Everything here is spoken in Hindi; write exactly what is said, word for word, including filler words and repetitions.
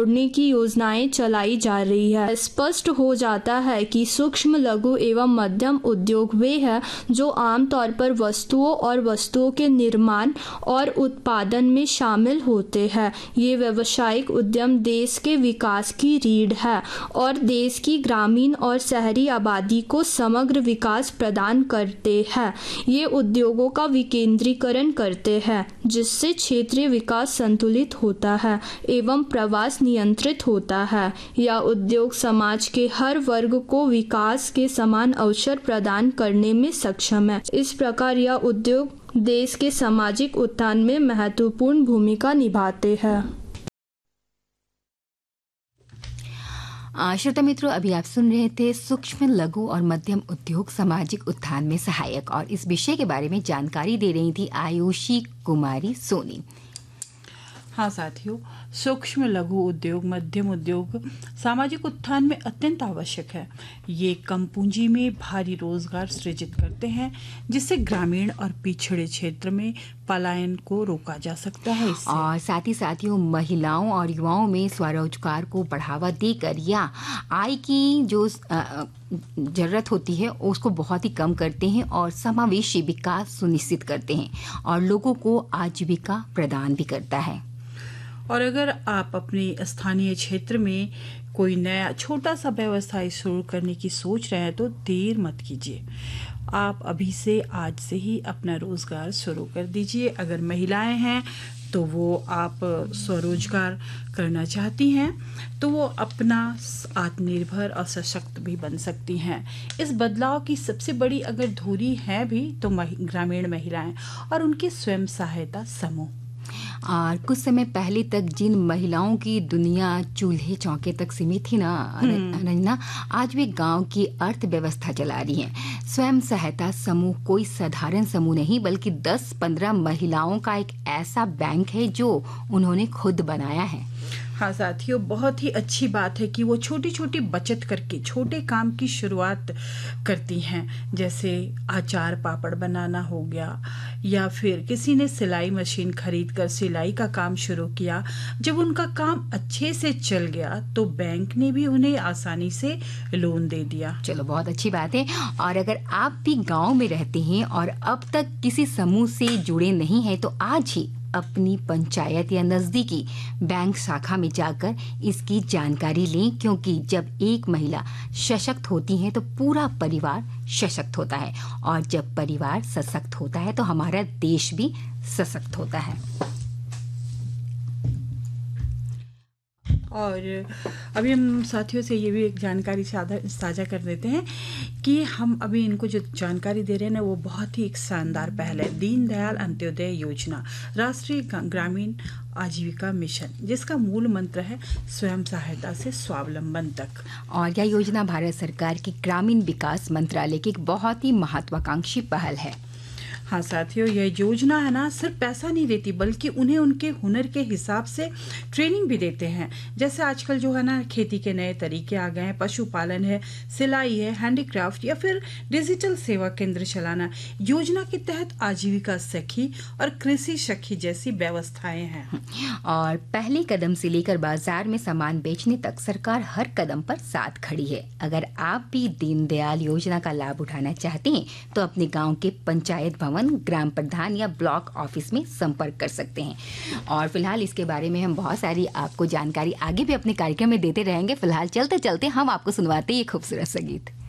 जोड़ने की योजनाएं चलाई जा रही है। स्पष्ट हो जाता है कि सूक्ष्म, लघु एवं मध्यम उद्योग वे हैं जो आमतौर पर वस्तुओं और वस्तुओं के निर्माण और उत्पादन में शामिल होते हैं। ये व्यावसायिक उद्यम देश के विकास की रीढ़ है और देश की ग्रामीण और शहरी आबादी को समग्र विकास प्रदान करते हैं। ये उद्योगों का विकेंद्रीकरण करते हैं जिससे क्षेत्रीय विकास संतुलित होता है एवं प्रवास नियंत्रित होता है। यह उद्योग समाज के हर वर्ग को विकास के समान अवसर प्रदान करने में सक्षम है। इस प्रकार यह उद्योग देश के सामाजिक उत्थान में महत्वपूर्ण भूमिका निभाते हैं। श्रोता मित्रों, अभी आप सुन रहे थे सूक्ष्म, लघु और मध्यम उद्योग सामाजिक उत्थान में सहायक, और इस विषय के बारे में जानकारी दे रही थी आयुषी कुमारी सोनी। हाँ साथियों, सूक्ष्म लघु उद्योग, मध्यम उद्योग सामाजिक उत्थान में अत्यंत आवश्यक है। ये कम पूंजी में भारी रोजगार सृजित करते हैं जिससे ग्रामीण और पिछड़े क्षेत्र में पलायन को रोका जा सकता है। और साथ ही साथियों, महिलाओं और युवाओं में स्वरोजगार को बढ़ावा देकर या आय की जो जरूरत होती है उसको बहुत ही कम करते हैं और समावेशी विकास सुनिश्चित करते हैं और लोगों को आजीविका प्रदान भी करता है। और अगर आप अपने स्थानीय क्षेत्र में कोई नया छोटा सा व्यवसाय शुरू करने की सोच रहे हैं तो देर मत कीजिए। आप अभी से, आज से ही अपना रोजगार शुरू कर दीजिए। अगर महिलाएं हैं तो वो आप स्वरोजगार करना चाहती हैं तो वो अपना आत्मनिर्भर और सशक्त भी बन सकती हैं। इस बदलाव की सबसे बड़ी अगर धुरी है भी तो ग्रामीण महिलाएं और उनके स्वयं सहायता समूह। और कुछ समय पहले तक जिन महिलाओं की दुनिया चूल्हे चौके तक सीमित थी ना रंजना, आज वे गांव की अर्थव्यवस्था चला रही हैं। स्वयं सहायता समूह कोई साधारण समूह नहीं बल्कि दस पंद्रह महिलाओं का एक ऐसा बैंक है जो उन्होंने खुद बनाया है। हाँ साथियों, बहुत ही अच्छी बात है कि वो छोटी छोटी बचत करके छोटे काम की शुरुआत करती हैं, जैसे अचार पापड़ बनाना हो गया या फिर किसी ने सिलाई मशीन खरीद कर सिलाई का काम शुरू किया। जब उनका काम अच्छे से चल गया तो बैंक ने भी उन्हें आसानी से लोन दे दिया। चलो, बहुत अच्छी बात है। और अगर आप भी गांव में रहते हैं और अब तक किसी समूह से जुड़े नहीं हैं तो आज ही अपनी पंचायत या नजदीकी बैंक शाखा में जाकर इसकी जानकारी लें, क्योंकि जब एक महिला सशक्त होती है तो पूरा परिवार सशक्त होता है और जब परिवार सशक्त होता है तो हमारा देश भी सशक्त होता है। और अभी हम साथियों से ये भी एक जानकारी साझा कर देते हैं कि हम अभी इनको जो जानकारी दे रहे हैं ना वो बहुत ही एक शानदार पहल है। दीनदयाल अंत्योदय योजना, राष्ट्रीय ग्रामीण आजीविका मिशन, जिसका मूल मंत्र है स्वयं सहायता से स्वावलंबन तक। और यह योजना भारत सरकार की ग्रामीण विकास मंत्रालय की एक बहुत ही महत्वाकांक्षी पहल है। हाँ साथियों, यह योजना है ना सिर्फ पैसा नहीं देती बल्कि उन्हें उनके हुनर के हिसाब से ट्रेनिंग भी देते हैं। जैसे आजकल जो है ना खेती के नए तरीके आ गए हैं, पशुपालन है, सिलाई है, हैंडीक्राफ्ट या फिर डिजिटल सेवा केंद्र चलाना। योजना के तहत आजीविका सखी और कृषि सखी जैसी व्यवस्थाएं हैं। और पहले कदम से लेकर बाजार में सामान बेचने तक सरकार हर कदम पर साथ खड़ी है। अगर आप भी दीनदयाल योजना का लाभ उठाना चाहते हैं तो अपने गाँव के पंचायत भवन, ग्राम प्रधान या ब्लॉक ऑफिस में संपर्क कर सकते हैं। और फिलहाल इसके बारे में हम बहुत सारी आपको जानकारी आगे भी अपने कार्यक्रम में देते रहेंगे। फिलहाल चलते चलते हम आपको सुनवाते हैं ये खूबसूरत सा गीत।